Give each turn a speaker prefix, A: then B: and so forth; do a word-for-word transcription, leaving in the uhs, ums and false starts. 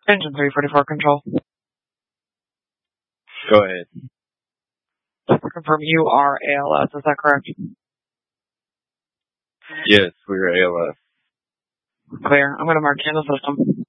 A: Engine three forty-four control.
B: Go ahead.
A: Just to confirm, you are A L S, is that correct?
B: Yes, we are A L S.
A: Clear. I'm going to mark you in the system.